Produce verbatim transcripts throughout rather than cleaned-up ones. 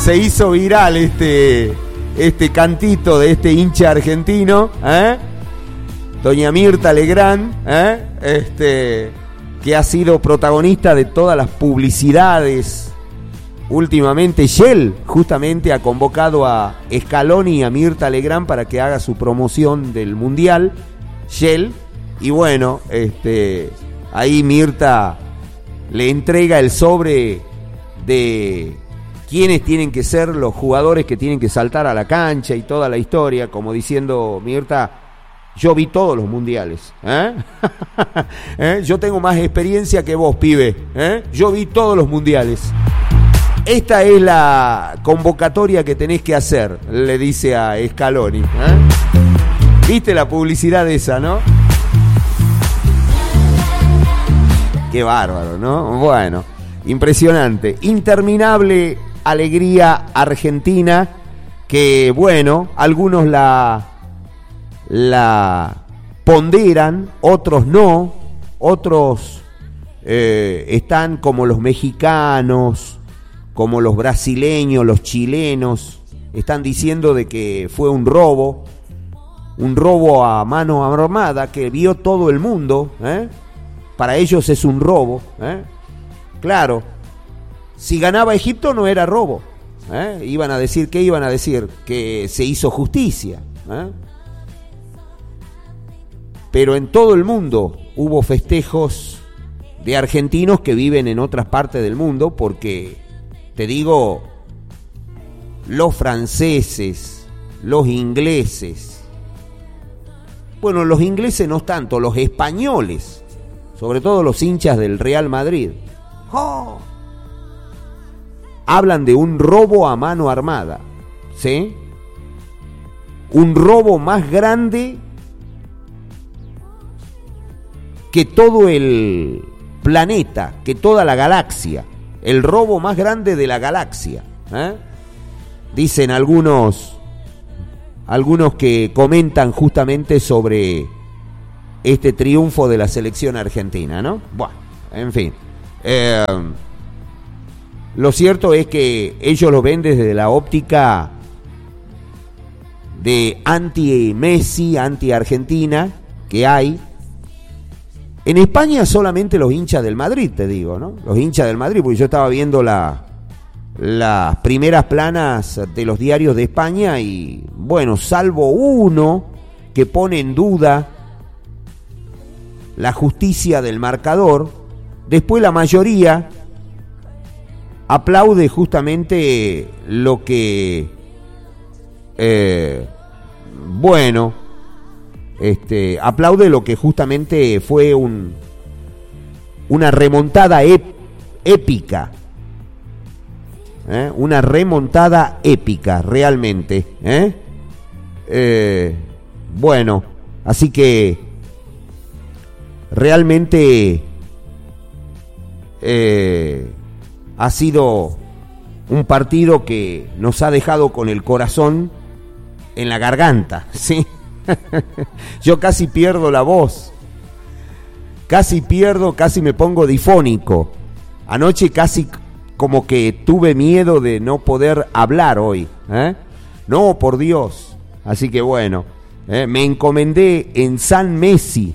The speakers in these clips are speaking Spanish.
se hizo viral este, este cantito de este hincha argentino, ¿eh? Doña Mirta Legrand, ¿eh? este, que ha sido protagonista de todas las publicidades. Últimamente Shell justamente ha convocado a Scaloni y a Mirta Legrand para que haga su promoción del Mundial, Shell, y bueno, este, ahí Mirta le entrega el sobre de quiénes tienen que ser los jugadores que tienen que saltar a la cancha y toda la historia, como diciendo Mirta, yo vi todos los mundiales, ¿eh? ¿Eh? Yo tengo más experiencia que vos, pibe, ¿eh? Yo vi todos los mundiales. Esta es la convocatoria que tenés que hacer, le dice a Scaloni, ¿eh? ¿Viste la publicidad esa, no? Qué bárbaro, ¿no? Bueno, impresionante. Interminable alegría argentina que, bueno, algunos la, la ponderan, otros no, otros eh, están como los mexicanos, como los brasileños, los chilenos, están diciendo de que fue un robo, un robo a mano armada que vio todo el mundo, ¿eh? Para ellos es un robo, ¿eh? Claro, si ganaba Egipto no era robo, ¿eh? Iban a decir, ¿qué iban a decir? Que se hizo justicia, ¿eh? Pero en todo el mundo hubo festejos de argentinos que viven en otras partes del mundo, porque, te digo, los franceses, los ingleses, bueno, los ingleses no tanto, los españoles, sobre todo los hinchas del Real Madrid, ¡oh!, hablan de un robo a mano armada, ¿sí? Un robo más grande que todo el planeta, que toda la galaxia, el robo más grande de la galaxia, ¿eh? Dicen algunos, algunos que comentan justamente sobre este triunfo de la selección argentina, ¿no? Bueno, en fin. Eh, lo cierto es que ellos lo ven desde la óptica de anti-Messi, anti-Argentina que hay. En España solamente los hinchas del Madrid, te digo, ¿no? Los hinchas del Madrid, porque yo estaba viendo la, las primeras planas de los diarios de España y, bueno, salvo uno que pone en duda la justicia del marcador, después la mayoría aplaude justamente lo que, eh, bueno, este, aplaude lo que justamente fue un, una remontada ép, épica, ¿eh? Una remontada épica, realmente, ¿eh? Eh, bueno, así que realmente eh, ha sido un partido que nos ha dejado con el corazón en la garganta, ¿sí? Yo casi pierdo la voz, casi pierdo, casi me pongo difónico. Anoche casi como que tuve miedo de no poder hablar hoy, ¿eh? No, por Dios. Así que bueno, ¿eh? Me encomendé en San Messi,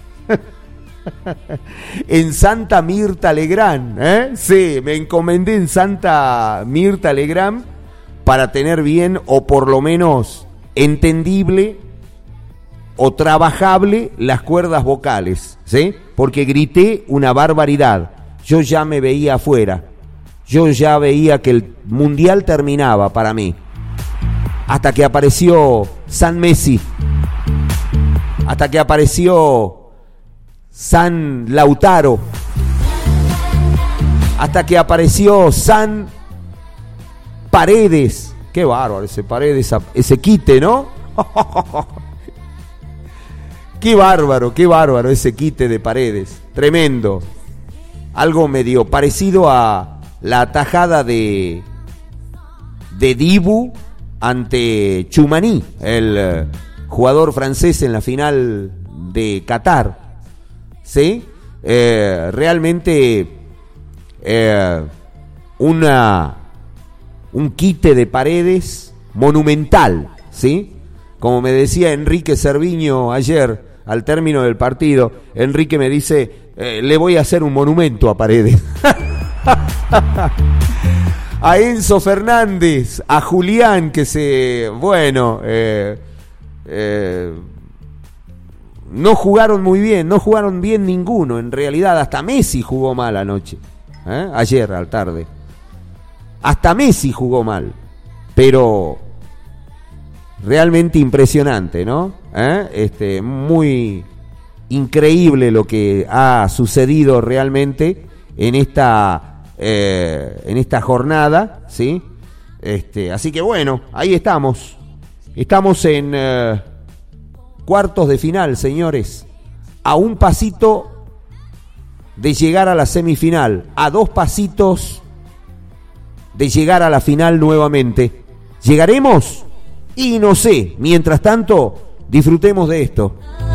en Santa Mirta Legrand, ¿eh? Sí, me encomendé en Santa Mirta Legrand para tener bien, o por lo menos entendible o trabajable, las cuerdas vocales, ¿sí? Porque grité una barbaridad. Yo ya me veía afuera. Yo ya veía que el mundial terminaba para mí. Hasta que apareció San Messi. Hasta que apareció San Lautaro. Hasta que apareció San Paredes. Qué bárbaro ese Paredes, ese quite, ¿no? Qué bárbaro, qué bárbaro ese quite de Paredes. Tremendo. Algo medio parecido a la atajada de, de Dibu ante Tchouaméni, el eh, jugador francés en la final de Qatar. ¿Sí? Eh, realmente eh, una un quite de Paredes monumental, ¿sí? Como me decía Enrique Cerviño ayer, al término del partido, Enrique me dice, eh, le voy a hacer un monumento a Paredes. A Enzo Fernández, a Julián, que se, bueno, eh, eh, no jugaron muy bien, no jugaron bien ninguno, en realidad, hasta Messi jugó mal anoche, ¿eh? Ayer al tarde. Hasta Messi jugó mal, pero realmente impresionante, ¿no? ¿Eh? Este, muy increíble lo que ha sucedido realmente en esta eh, en esta jornada, ¿sí? Este, así que bueno, ahí estamos, estamos en eh, cuartos de final, señores, a un pasito de llegar a la semifinal, a dos pasitos de llegar a la final nuevamente. ¿Llegaremos? Y no sé, mientras tanto, disfrutemos de esto.